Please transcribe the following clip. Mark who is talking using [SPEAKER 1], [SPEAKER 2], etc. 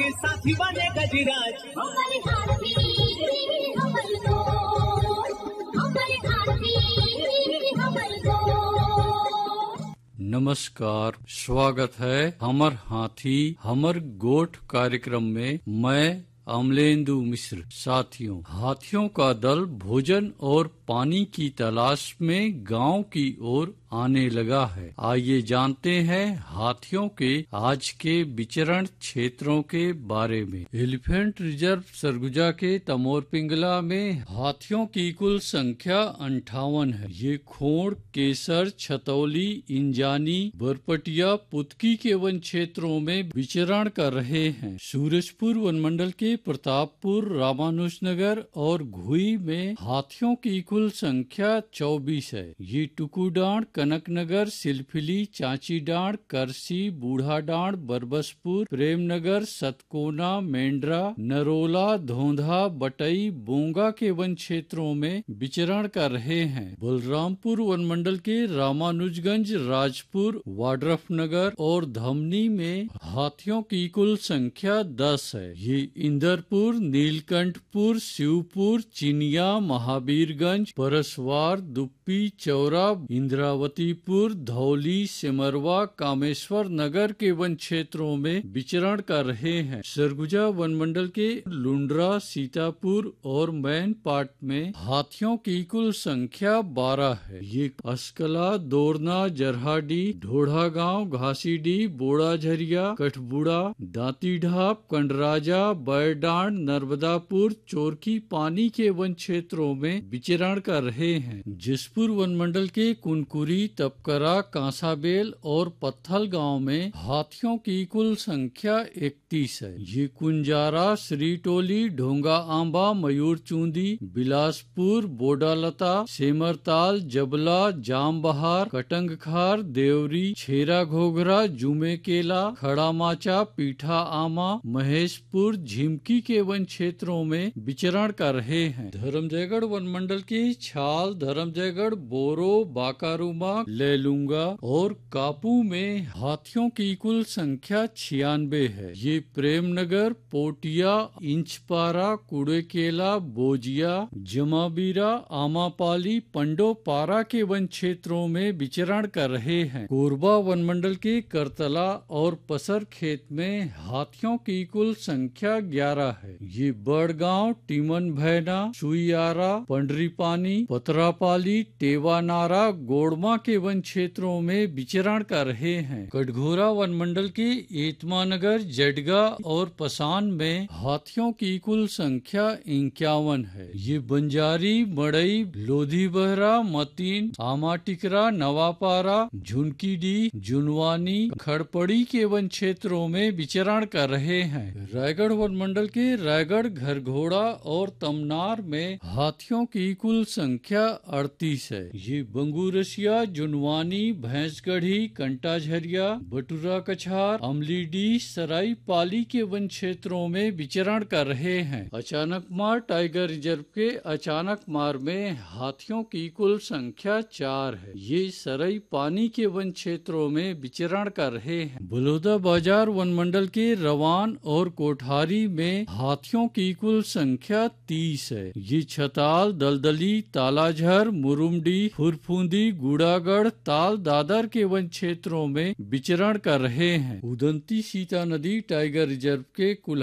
[SPEAKER 1] हमारे साथी बने गजराज।
[SPEAKER 2] हमारे हाथी हमर दोस्त, हमारे हाथी हमर दोस्त।
[SPEAKER 3] नमस्कार, स्वागत है हमर हाथी हमर गोठ कार्यक्रम में। मैं अमलेंदु मिश्र। साथियों, हाथियों का दल भोजन और पानी की तलाश में गांव की ओर आने लगा है। आइए जानते हैं हाथियों के आज के विचरण क्षेत्रों के बारे में। एलिफेंट रिजर्व सरगुजा के तमोर पिंगला में हाथियों की कुल संख्या 58 है। ये खोड़, केसर, छतौली, इंजानी, बरपटिया, पुतकी के वन क्षेत्रों में विचरण कर रहे हैं। सूरजपुर वनमंडल के प्रतापपुर, रामानुजनगर और घुई में हाथियों की कुल संख्या 24 है। ये टुकुडांड, कनकनगर, सिलफिली, चांचीडांड, करसी, बूढ़ाडांड, बरबसपुर, प्रेमनगर, सतकोना, मेंढरा, नरोला, धोंधा, बटई, बोंगा के वन क्षेत्रों में विचरण कर रहे हैं। बलरामपुर वनमंडल के रामानुजगंज, राजपुर, वाड्रफनगर और धमनी में हाथियों की कुल संख्या 10 है। ये इंदरपुर, नीलकंठपुर, शिवपुर, चिनिया, महावीरगंज, परसवार, दुप्पी, चौरा, इंद्रावतीपुर, धौली, सिमरवा, कामेश्वर नगर के वन क्षेत्रों में विचरण कर रहे हैं। सरगुजा वनमंडल के लुंड्रा, सीतापुर और मैन पाट में हाथियों की कुल संख्या 12 है। ये अस्कला, दोरना, जरहाडी, ढोढ़ा गांव, घासीडी, बोड़ा झरिया, कठबुड़ा, दांती ढाप, कंडराजा, बैरडांड, नर्मदापुर, चोरकी पानी के वन क्षेत्रों में विचरण कर रहे हैं। जिसपुर वनमंडल के कुनकुरी, तपकरा, कांसाबेल और पत्थल गांव में हाथियों की कुल संख्या 31 है। ये कुंजारा, श्रीटोली, ढोंगा आंबा, मयूर चूंदी, बिलासपुर, बोडालता, सेमरताल, जबला, जामबहार, कटंगखार, देवरी, छेरा घोघरा, जुमे केला, खड़ा माचा, पीठा आमा, महेशपुर, झिमकी के वन क्षेत्रों में विचरण कर रहे हैं। धर्मजयगढ़ वनमंडल के छाल, धर्मजयगढ़, बोरो, बाकारूमा, लेलुंगा और कापू में हाथियों की कुल संख्या 96 है। ये प्रेमनगर, पोटिया, इंचपारा, कुड़ेकेला, बोजिया, जमाबीरा, आमापाली, पंडोपारा के वन क्षेत्रों में विचरण कर रहे हैं। कोरबा वनमंडल के करतला और पसर खेत में हाथियों की कुल संख्या 11 है। ये बड़गांव, टीमन भैना, सुइयारा, पंडरीपानी, पतरापाली, टेवानारा, गोड़मा के वन क्षेत्रों में विचरण कर रहे हैं। कटघोरा वनमंडल के एतमानगर, जडगा और पसान में हाथियों की कुल संख्या 51 है। ये बंजारी, मड़ई, लोधी बहरा, मतीन, आमाटिकरा, नवापारा, झुनकीडी, जुनवानी, खड़पड़ी के वन क्षेत्रों में विचरण कर रहे हैं। रायगढ़ वनमंडल के रायगढ़, घरघोड़ा और तमनार में हाथियों की कुल संख्या 38 है। ये बंगूरसिया, जुनवानी, भैंसगढ़ी, कंटाझरिया, बटुरा कछार, अमलीडी, सराई पाली के वन क्षेत्रों में विचरण कर रहे हैं। अचानकमार टाइगर रिजर्व के अचानकमार में हाथियों की कुल संख्या 4 है। ये सराई पानी के वन क्षेत्रों में विचरण कर रहे हैं। बलौदा बाजार वनमंडल के रवान और कोठारी में हाथियों की कुल संख्या 30 है। ये छताल, दलदली, तालाझर, मुरुमडी, फुरफुंदी, गुड़ागढ़, ताल दादर के वन क्षेत्रों में विचरण कर रहे हैं। उदंती सीता नदी टाइगर रिजर्व के कुल